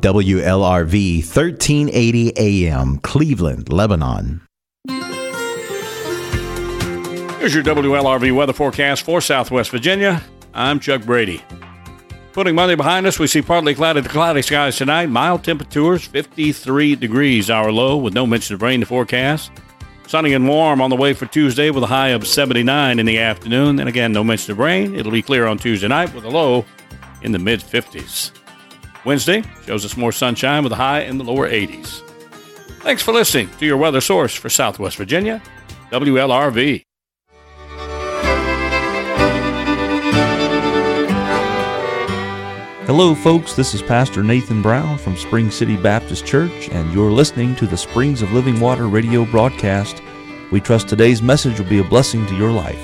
WLRV 1380 AM, Cleveland, Lebanon. Here's your WLRV weather forecast for Southwest Virginia. I'm Chuck Brady. Putting Monday behind us, we see partly cloudy to cloudy skies tonight. Mild temperatures, 53 degrees our low with no mention of rain to forecast. Sunny and warm on the way for Tuesday with a high of 79 in the afternoon. And again, no mention of rain. It'll be clear on Tuesday night with a low in the mid-50s. Wednesday shows us more sunshine with a high in the lower 80s. Thanks for listening to your weather source for Southwest Virginia, WLRV. Hello, folks. This is Pastor Nathan Brown from Spring City Baptist Church, and you're listening to the Springs of Living Water radio broadcast. We trust today's message will be a blessing to your life.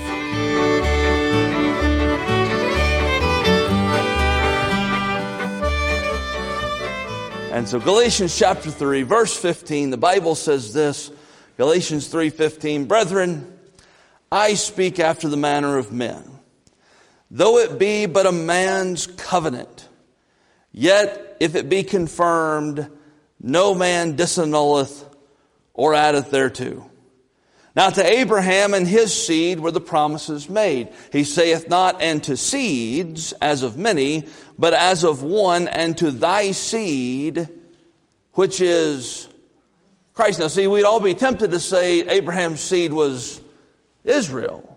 And so Galatians chapter 3, verse 15, the Bible says this, Galatians 3:15, Brethren, I speak after the manner of men. Though it be but a man's covenant, yet if it be confirmed, no man disannulleth or addeth thereto. Now to Abraham and his seed were the promises made. He saith not, and to seeds, as of many, but as of one, and to thy seed, which is Christ. Now see, we'd all be tempted to say Abraham's seed was Israel.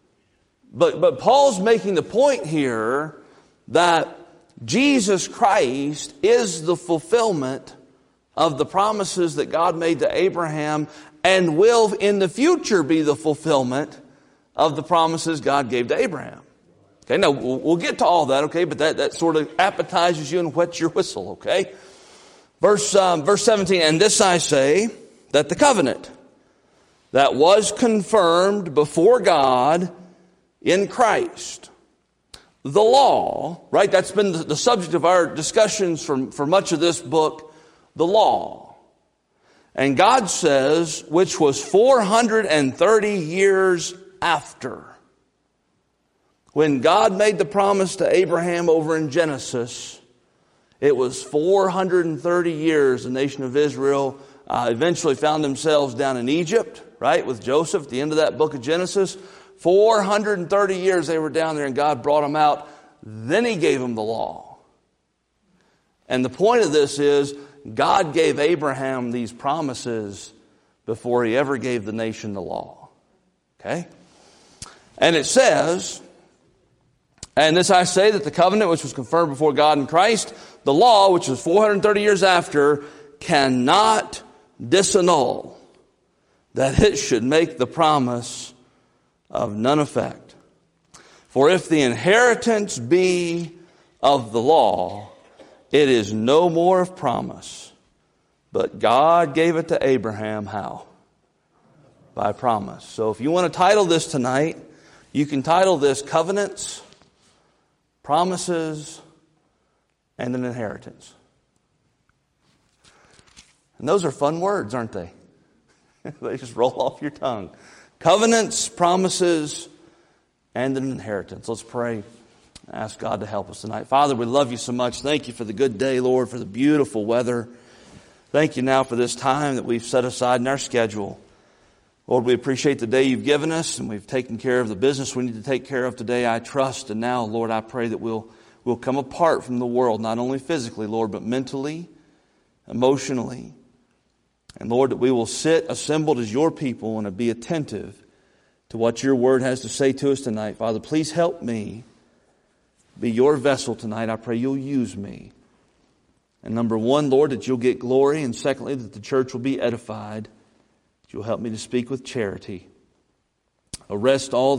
But Paul's making the point here that Jesus Christ is the fulfillment of the promises that God made to Abraham and will in the future be the fulfillment of the promises God gave to Abraham. Okay, now we'll get to all that, okay, but that sort of appetizes you and whets your whistle, okay? Verse 17, and this I say, that the covenant that was confirmed before God in Christ, the law, right? That's been the subject of our discussions for much of this book, the law. And God says, which was 430 years after. When God made the promise to Abraham over in Genesis, it was 430 years the nation of Israel eventually found themselves down in Egypt, right, with Joseph at the end of that book of Genesis. 430 years they were down there and God brought them out. Then He gave them the law. And the point of this is God gave Abraham these promises before He ever gave the nation the law. Okay? And it says, and this I say, that the covenant which was confirmed before God in Christ, the law, which was 430 years after, cannot disannul, that it should make the promise of none effect. For if the inheritance be of the law, it is no more of promise. But God gave it to Abraham, how? By promise. So if you want to title this tonight, you can title this Covenants, Promises, and an Inheritance. And those are fun words, aren't they? They just roll off your tongue. Covenants, promises, and an inheritance. Let's pray. Ask God to help us tonight. Father, we love You so much. Thank You for the good day, Lord, for the beautiful weather. Thank You now for this time that we've set aside in our schedule. Lord, we appreciate the day You've given us, and we've taken care of the business we need to take care of today, I trust. And now, Lord, I pray that we'll come apart from the world, not only physically, Lord, but mentally, emotionally. And Lord, that we will sit assembled as Your people and be attentive to what Your word has to say to us tonight. Father, please help me be Your vessel tonight. I pray You'll use me. And number one, Lord, that You'll get glory. And secondly, that the church will be edified. That You'll help me to speak with charity. Arrest all